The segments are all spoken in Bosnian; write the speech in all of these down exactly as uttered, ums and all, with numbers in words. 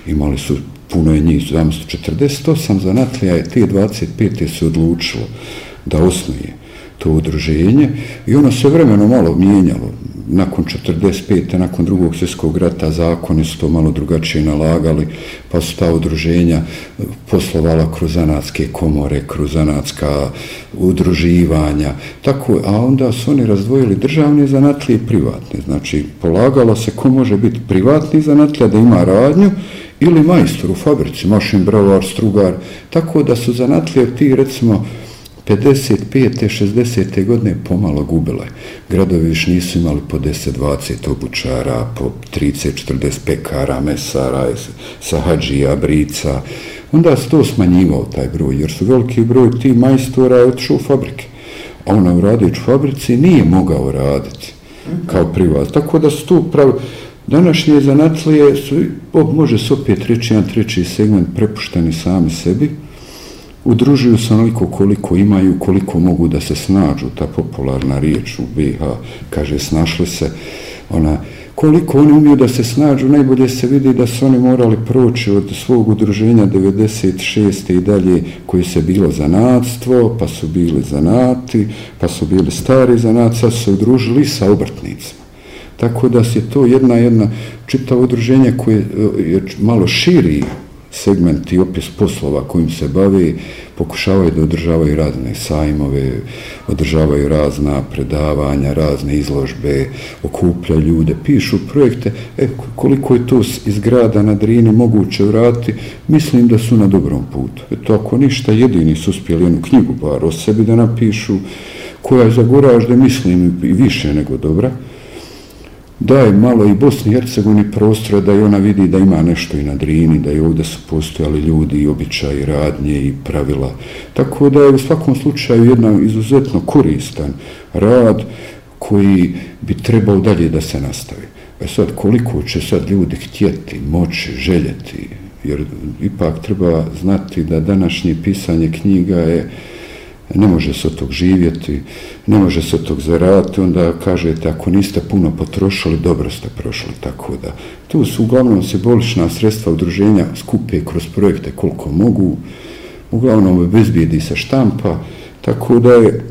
imali su, puno je njih, četrdeset osam zanatlija je te dvadeset pete se odlučilo da osnuje to udruženje i ono se vremeno malo mijenjalo. Nakon četrdeset pete nakon drugog svjetskog rata zakoni su to malo drugačije nalagali, pa su ta udruženja poslovala kroz zanatske komore, kroz zanatska udruživanja, tako, a onda su oni razdvojili državne zanatlije i privatne. Znači, polagalo se ko može biti privatni zanatlija da ima radnju ili majstor u fabrici, mašin, bravar, strugar, tako da su zanatlije ti, recimo, pedeset pete šezdesete godine pomalo gubile. Gradovi više nisu imali po deset dvadeset obućara, po trideset četrdeset pekara, mesara, sahadžija, brica. Onda se to smanjivao taj broj, jer su veliki broj ti majstora otišao u fabrike. A onaj radić u fabrici nije mogao raditi kao privat. Tako da su tu pravi. Današnje zanatlije su, može se opet reći jedan treći segment, prepušteni sami sebi, udružuju se onoliko koliko imaju, koliko mogu da se snađu, ta popularna riječ u be ha, kaže snašli se, ona, koliko oni umiju da se snađu, najbolje se vidi da su oni morali proći od svog udruženja devedeset šeste i dalje, koji se bilo zanatstvo, pa su bili zanati, pa su bili stari zanati, sad su se udružili sa obrtnicima. Tako da je to jedna, jedna čitavo udruženje koje je malo širi segment i opis poslova kojim se bave, pokušavaju da održavaju razne sajmove, održavaju razna predavanja, razne izložbe, okupljaju ljude, pišu projekte. E, koliko je to iz grada na Drini moguće uraditi, mislim da su na dobrom putu. Eto, ako ništa, jedini su uspjeli jednu knjigu bar o sebi da napišu, koja je za Goražde, mislim, i više nego dobra. Daje malo i Bosni i Hercegovini prostora da i ona vidi da ima nešto i na Drini, da i ovdje su postojali ljudi i običaji, radnje i pravila. Tako da je u svakom slučaju jedan izuzetno koristan rad koji bi trebao dalje da se nastavi. E sad, koliko će sad ljudi htjeti, moći, željeti, jer ipak treba znati da današnje pisanje knjiga je, ne može se od tog živjeti, ne može se od tog zaraditi, onda kažete ako niste puno potrošili, dobro ste prošli, tako da. Tu su uglavnom simbolična sredstva udruženja skupe kroz projekte koliko mogu, uglavnom obezbijedi se štampa, tako da je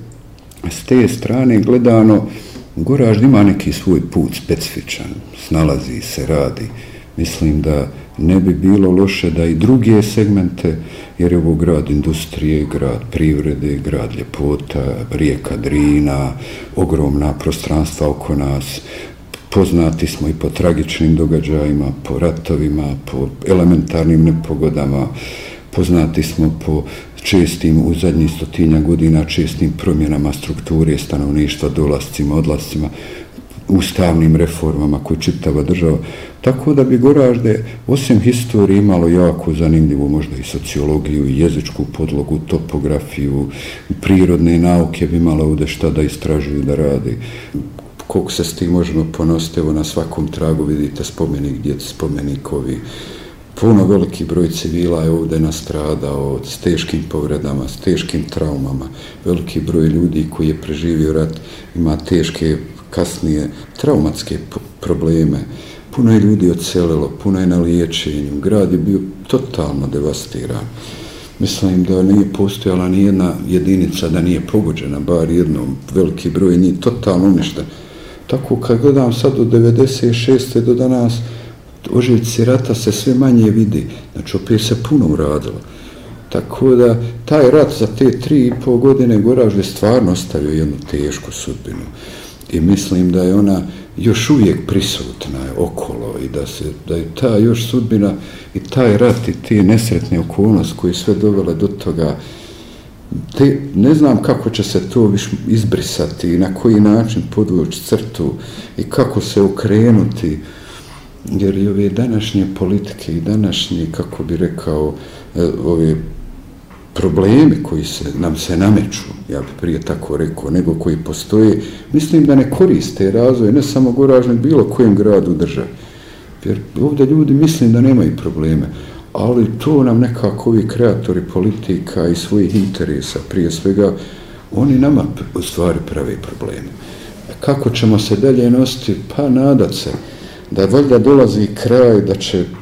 s te strane gledano Goražd ima neki svoj put specifičan, snalazi se, radi. Mislim da ne bi bilo loše da i druge segmente, jer je ovo grad industrije, grad privrede, grad ljepota, rijeka Drina, ogromna prostranstva oko nas, poznati smo i po tragičnim događajima, po ratovima, po elementarnim nepogodama, poznati smo po čestim, u zadnjih stotinja godina, čestim promjenama strukture stanovništva, dolascima, odlascima, ustavnim reformama koje čitava država. Tako da bi Goražde, osim historije, imalo jako zanimljivu možda i sociologiju, i jezičku podlogu, topografiju, prirodne nauke bi imalo ovdje šta da istražuju, da radi. Koliko se s tim možemo ponositi, evo na svakom tragu vidite spomenik, djeci spomenikovi. Puno veliki broj civila je ovdje nastradao s teškim povredama, s teškim traumama. Veliki broj ljudi koji je preživio rat ima teške kasnije traumatske probleme. Puno je ljudi odselilo, puno je na liječenju, grad je bio totalno devastiran. Mislim da nije postojala ni jedna jedinica da nije pogođena, bar jednom, veliki broj njih totalno uništen. Tako kad gledam sad od devedeset šeste do danas, ožiljci rata se sve manje vidi, znači opet se puno uradilo. Tako da taj rat za te tri i pol godine Goražde stvarno ostavio jednu tešku sudbinu. I mislim da je ona još uvijek prisutna okolo i da, se, da je ta još sudbina i taj rat i te nesretne okolnosti koji sve dovele do toga, te, ne znam kako će se to više izbrisati i na koji način podvući crtu i kako se okrenuti, jer i ove današnje politike i današnje, kako bi rekao, ove problemi koji se, nam se nameću, ja bih prije tako rekao, nego koji postoje, mislim da ne koriste razvoj, ne samo Goražde, bilo kojem gradu u državi. Jer ovdje ljudi mislim da nemaju probleme, ali to nam nekako ovi kreatori politika i svojih interesa, prije svega, oni nama u stvari prave probleme. Kako ćemo se dalje nositi? Pa nadat se da valjda dolazi kraj, da će